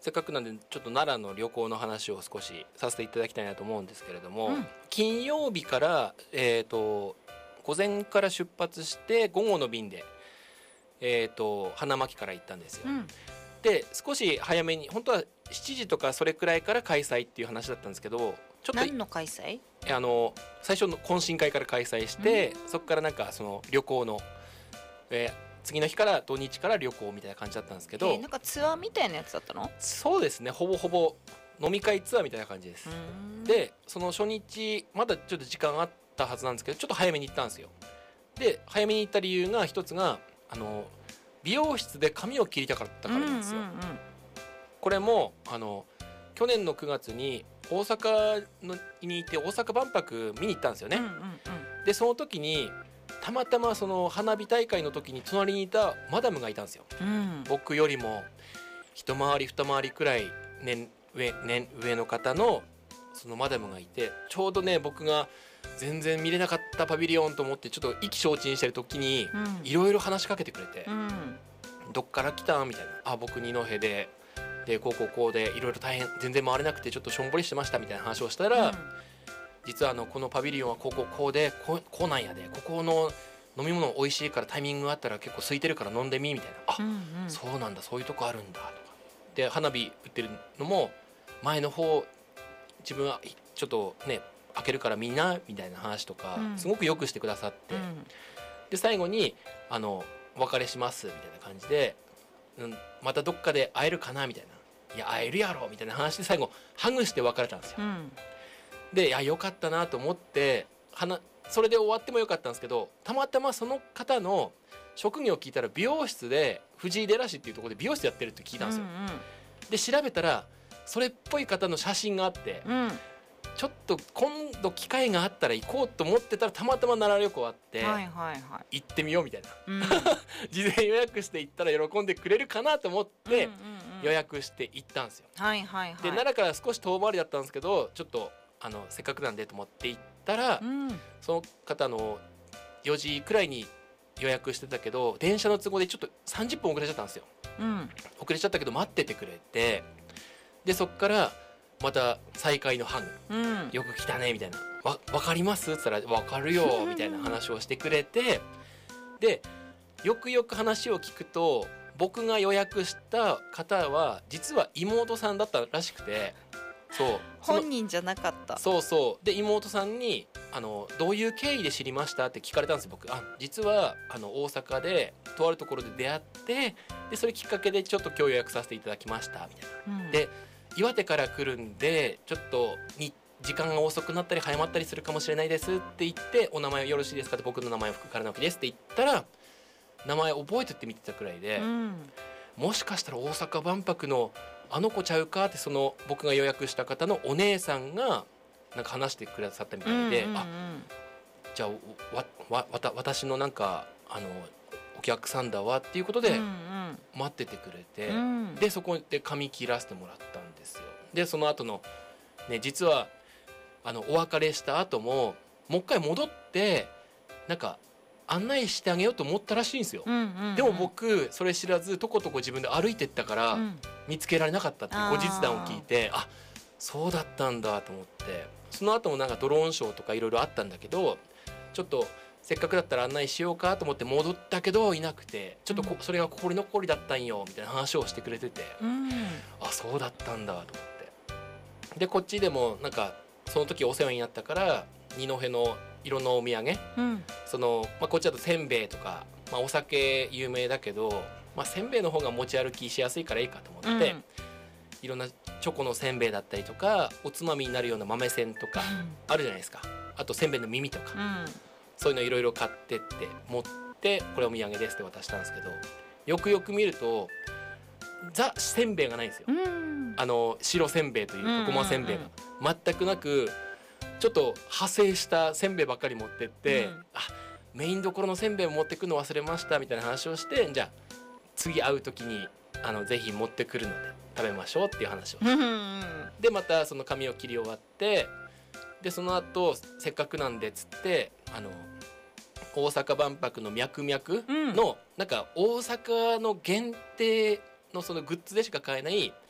せっかくなんでちょっと奈良の旅行の話を少しさせていただきたいなと思うんですけれども、金曜日から、午前から出発して午後の便で、花巻から行ったんですよ。で少し早めに本当は7時とかそれくらいから開催っていう話だったんですけど、ちょっと何の開催？ 最初の懇親会から開催して、そこからなんかその旅行の、次の日から土日から旅行みたいな感じだったんですけど、 なんかツアーみたいなやつだったの？ そうですね、ほぼほぼ飲み会ツアーみたいな感じです。でその初日まだちょっと時間あったはずなんですけど、ちょっと早めに行ったんですよ。で早めに行った理由が一つが美容室で髪を切りたかったからなんですよ。これも去年の9月に大阪にいて大阪万博見に行ったんですよね。でその時にたまたまその花火大会の時に隣にいたマダムがいたんですよ。僕よりも一回り二回りくらい年上の方のそのマダムがいて、ちょうどね僕が全然見れなかったパビリオンと思ってちょっと意気消沈してる時にいろいろ話しかけてくれて、どっから来たみたいな、僕二戸でこうでいろいろ大変全然回れなくてちょっとしょんぼりしてましたみたいな話をしたら、実はこのパビリオンはこうでこうなんやで、ここの飲み物美味しいからタイミングがあったら結構空いてるから飲んでみみたいな、そうなんだ、そういうとこあるんだとかで、花火売ってるのも前の方自分はちょっとね開けるからみんなみたいな話とか、すごくよくしてくださって、で最後にお別れしますみたいな感じで、またどっかで会えるかなみたいな、いや会えるやろみたいな話で最後ハグして別れたんですよ。でいやよかったなと思ってそれで終わってもよかったんですけど、たまたまその方の職業を聞いたら美容室で藤井寺市っていうところで美容室やってるって聞いたんですよ。で調べたらそれっぽい方の写真があって、ちょっと今度機会があったら行こうと思ってたらたまたま奈良旅行あって、行ってみようみたいな、事前予約して行ったら喜んでくれるかなと思って予約して行ったんですよ。で奈良から少し遠回りだったんですけど、ちょっとせっかくなんでと思って行ったら、その方の4時くらいに予約してたけど電車の都合でちょっと30分遅れちゃったんですよ。遅れちゃったけど待っててくれて、でそっからまた再会のハグ、よく来たねみたいな、分かりますって言ったら分かるよみたいな話をしてくれて、でよくよく話を聞くと僕が予約した方は実は妹さんだったらしくて、 本人じゃなかった。 そうで妹さんにどういう経緯で知りましたって聞かれたんですよ。僕実は大阪でとあるところで出会って、でそれきっかけでちょっと今日予約させていただきましたみたいな、で岩手から来るんでちょっと時間が遅くなったり早まったりするかもしれないですって言って、お名前よろしいですかって、僕の名前は福原直樹ですって言ったら名前覚えてって見てたくらいで、もしかしたら大阪万博の子ちゃうかって、その僕が予約した方のお姉さんがなんか話してくださったみたいで、じゃあ私のなんかお客さんだわっていうことで待っててくれて、でそこで髪切らせてもらったんですよ。でその後のね、実はお別れした後ももう一回戻ってなんか案内してあげようと思ったらしいんですよ。でも僕それ知らずとことこ自分で歩いてったから、見つけられなかったっていう後日談を聞いて、そうだったんだと思って、その後もなんかドローンショーとかいろいろあったんだけど、ちょっとせっかくだったら案内しようかと思って戻ったけどいなくて、ちょっとそれが心残りだったんよみたいな話をしてくれてて、そうだったんだと思って、でこっちでもなんかその時お世話になったから二戸のいろんなお土産、こっちだとせんべいとか、お酒有名だけど、せんべいの方が持ち歩きしやすいからいいかと思って、いろんなチョコのせんべいだったりとかおつまみになるような豆せんとかあるじゃないですか。あとせんべいの耳とか、そういうのいろいろ買ってって持ってこれお土産ですって渡したんですけど、よくよく見るとザせんべいがないんですよ。白せんべいというかごませんべいが全くなく、ちょっと派生したせんべいばっかり持ってって、メインどころのせんべいを持ってくの忘れましたみたいな話をして、じゃあ次会う時にぜひ持ってくるので食べましょうっていう話をして、でまたその髪を切り終わって、でその後せっかくなんでっつって大阪万博の脈々の、なんか大阪の限定のそのグッズでしか買えない